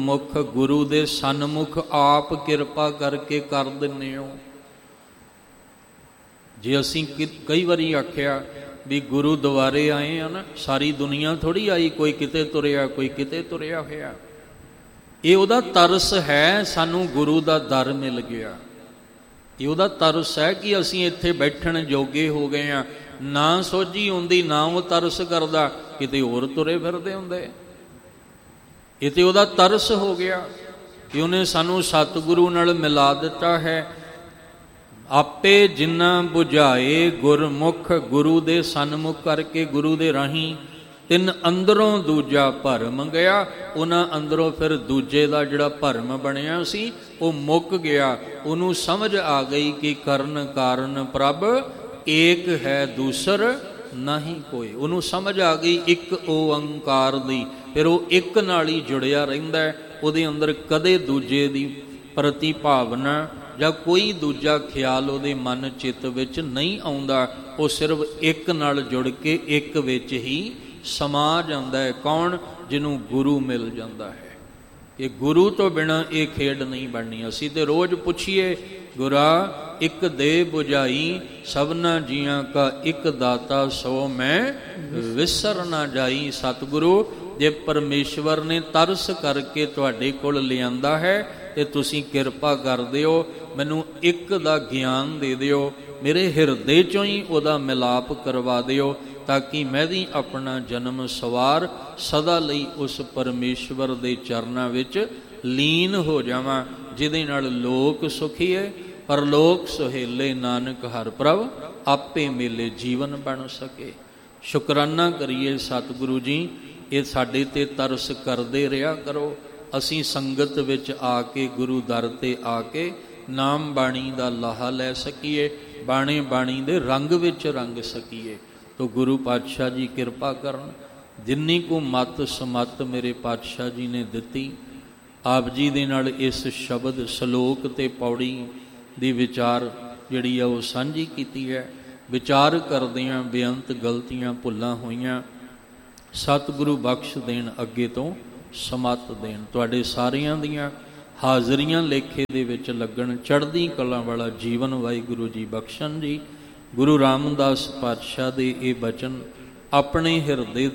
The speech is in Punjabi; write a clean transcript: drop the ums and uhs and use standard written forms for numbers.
ਮੁਖ ਗੁਰੂ ਦੇ ਸਨਮੁਖ ਆਪ ਕਿਰਪਾ ਕਰਕੇ ਕਰ ਦਿੰਦੇ ਹੋ। ਜੇ ਅਸੀਂ ਕਈ ਵਾਰੀ ਆਖਿਆ ਵੀ ਗੁਰੂ ਦੁਆਰੇ ਆਏ ਆ ਨਾ, ਸਾਰੀ ਦੁਨੀਆ ਥੋੜ੍ਹੀ ਆਈ, ਕੋਈ ਕਿਤੇ ਤੁਰਿਆ ਕੋਈ ਕਿਤੇ ਤੁਰਿਆ ਹੋਇਆ। ਇਹ ਉਹਦਾ ਤਰਸ ਹੈ, ਸਾਨੂੰ ਗੁਰੂ ਦਾ ਦਰ ਮਿਲ ਗਿਆ। ਇਹ ਉਹਦਾ ਤਰਸ ਹੈ ਕਿ ਅਸੀਂ ਇੱਥੇ ਬੈਠਣ ਜੋਗੇ ਹੋ ਗਏ ਹਾਂ। ਨਾ ਸੋਝੀ ਹੁੰਦੀ, ਨਾ ਉਹ ਤਰਸ ਕਰਦਾ, ਕਿਤੇ ਹੋਰ ਤੁਰੇ ਫਿਰਦੇ ਹੁੰਦੇ। ਇਹ ਤੇ ਉਹਦਾ ਤਰਸ ਹੋ ਗਿਆ ਕਿ ਉਹਨੇ ਸਾਨੂੰ ਸਤਿਗੁਰੂ ਨਾਲ ਮਿਲਾ ਦਿੱਤਾ ਹੈ। ਆਪੇ ਜਿਨ੍ਹਾਂ ਬੁਝਾਏ ਗੁਰਮੁਖ, ਗੁਰੂ ਦੇ ਸਨਮੁਖ ਕਰਕੇ, ਗੁਰੂ ਦੇ ਰਾਹੀਂ ਤਿੰਨ ਅੰਦਰੋਂ ਦੂਜਾ ਭਰਮ ਗਿਆ। ਉਹਨਾਂ ਅੰਦਰੋਂ ਫਿਰ ਦੂਜੇ ਦਾ ਜਿਹੜਾ ਭਰਮ ਬਣਿਆ ਸੀ ਉਹ ਮੁੱਕ ਗਿਆ। ਉਹਨੂੰ ਸਮਝ ਆ ਗਈ ਕਿ ਕਰਨ ਕਾਰਨ ਪ੍ਰਭ ਏਕ ਹੈ, ਦੂਸਰ ਨਹੀਂ ਕੋਈ। ਉਹਨੂੰ ਸਮਝ ਆ ਗਈ ਇੱਕ ਓੰਕਾਰ ਦੀ। ਫਿਰ ਉਹ ਇੱਕ ਨਾਲ ਹੀ ਜੁੜਿਆ ਰਹਿੰਦਾ। ਉਹਦੇ ਅੰਦਰ ਕਦੇ ਦੂਜੇ ਦੀ ਪ੍ਰਤੀ ਭਾਵਨਾ ਜਾਂ ਕੋਈ ਦੂਜਾ ਖਿਆਲ ਉਹਦੇ ਮਨ ਚਿੱਤ ਵਿੱਚ ਨਹੀਂ ਆਉਂਦਾ। ਉਹ ਸਿਰਫ ਇੱਕ ਨਾਲ ਜੁੜ ਕੇ ਇੱਕ ਵਿੱਚ ਹੀ ਸਮਾ ਜਾਂਦਾ ਹੈ। ਕੌਣ? ਜਿਹਨੂੰ ਗੁਰੂ ਮਿਲ ਜਾਂਦਾ ਹੈ। ਕਿ ਗੁਰੂ ਤੋਂ ਬਿਨਾਂ ਇਹ ਖੇਡ ਨਹੀਂ ਬਣਨੀ। ਅਸੀਂ ਤੇ ਰੋਜ਼ ਪੁੱਛੀਏ, ਗੁਰਾ ਇੱਕ ਦੇ ਬੁਝਾਈ, ਸਭਨਾ ਜੀਆਂ ਕਾ ਇੱਕ ਦਾਤਾ, ਸੋ ਮੈਂ ਵਿਸਰ ਨਾ ਜਾਈ। ਸਤਿਗੁਰੂ, ਜੇ ਪਰਮੇਸ਼ਵਰ ਨੇ ਤਰਸ ਕਰਕੇ ਤੁਹਾਡੇ ਕੋਲ ਲਿਆਂਦਾ ਹੈ ਤੇ ਤੁਸੀਂ ਕਿਰਪਾ ਕਰ ਦਿਓ, ਮੈਨੂੰ ਇੱਕ ਦਾ ਗਿਆਨ ਦੇ ਦਿਓ, ਮੇਰੇ ਹਿਰਦੇ 'ਚੋਂ ਹੀ ਉਹਦਾ ਮਿਲਾਪ ਕਰਵਾ ਦਿਓ, ਤਾਂ ਕਿ ਮੈਂ ਵੀ ਆਪਣਾ ਜਨਮ ਸਵਾਰ ਸਦਾ ਲਈ ਉਸ ਪਰਮੇਸ਼ਵਰ ਦੇ ਚਰਨਾਂ ਵਿੱਚ ਲੀਨ ਹੋ ਜਾਵਾਂ, ਜਿਹਦੇ ਨਾਲ ਲੋਕ ਸੁਖੀਏ ਪਰਲੋਕ ਸੁਹੇਲੇ, ਨਾਨਕ ਹਰਿ ਪ੍ਰਭ ਆਪੇ ਮੇਲੇ ਜੀਵਨ ਬਣ ਸਕੇ। ਸ਼ੁਕਰਾਨਾ ਕਰੀਏ ਸਤਿਗੁਰੂ ਜੀ, ਇਹ ਸਾਡੇ ਤੇ ਤਰਸ ਕਰਦੇ ਰਿਹਾ ਕਰੋ। ਅਸੀਂ ਸੰਗਤ ਵਿੱਚ ਆ ਕੇ, ਗੁਰੂ ਦਰ ਤੇ ਆ ਕੇ ਨਾਮ ਬਾਣੀ ਦਾ ਲਾਹਾ ਲੈ ਸਕੀਏ, ਬਾਣੇ ਬਾਣੀ ਦੇ ਰੰਗ ਵਿੱਚ ਰੰਗ ਸਕੀਏ। ਤੋ ਗੁਰੂ ਪਾਤਸ਼ਾਹ ਜੀ ਕਿਰਪਾ ਕਰਨ। ਜਿੰਨੀ ਕੁ ਮੱਤ ਸਮੱਤ ਮੇਰੇ ਪਾਤਸ਼ਾਹ ਜੀ ਨੇ ਦਿੱਤੀ, ਆਪ ਜੀ ਦੇ ਨਾਲ ਇਸ ਸ਼ਬਦ, ਸ਼ਲੋਕ ਤੇ ਪੌੜੀ ਦੀ ਵਿਚਾਰ ਜਿਹੜੀ ਆ ਉਹ ਸਾਂਝੀ ਕੀਤੀ ਹੈ। ਵਿਚਾਰ ਕਰਦਿਆਂ ਬੇਅੰਤ ਗਲਤੀਆਂ ਭੁੱਲਾਂ ਹੋਈਆਂ, ਸਤਿਗੁਰੂ ਬਖਸ਼ ਦੇਣ, ਅੱਗੇ ਤੋਂ ਸਮੱਤ ਦੇਣ। ਤੁਹਾਡੇ ਸਾਰਿਆਂ ਦੀਆਂ ਹਾਜ਼ਰੀਆਂ ਲੇਖੇ ਦੇ ਵਿੱਚ ਲੱਗਣ, ਚੜ੍ਹਦੀ ਕਲਾ ਵਾਲਾ ਜੀਵਨ ਵਾਹਿਗੁਰੂ ਜੀ ਬਖਸ਼ਣ ਜੀ। ਗੁਰੂ ਰਾਮਦਾਸ ਪਾਤਸ਼ਾਹ ਦੇ ਇਹ ਬਚਨ ਆਪਣੇ ਹਿਰਦੇ